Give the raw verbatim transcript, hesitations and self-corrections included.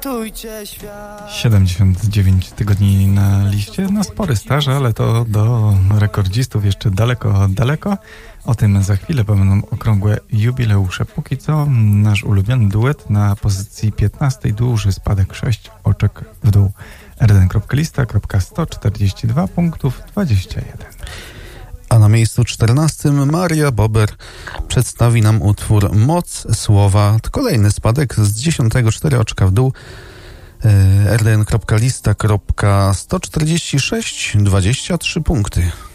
Ratujcie świat. siedemdziesiąt dziewięć tygodni na liście, no spory staż, ale to do rekordzistów jeszcze daleko, daleko. O tym za chwilę, bo będą okrągłe jubileusze. Póki co nasz ulubiony duet na pozycji piętnastej, duży spadek sześć oczek w dół. er jeden kropka lista kropka sto czterdzieści dwa punktów dwadzieścia jeden. A na miejscu czternastym Maria Bober przedstawi nam utwór Moc Słowa. To kolejny spadek z dziesiątego, cztery oczka w dół. er jeden kropka lista kropka sto czterdzieści sześć, dwadzieścia trzy punkty.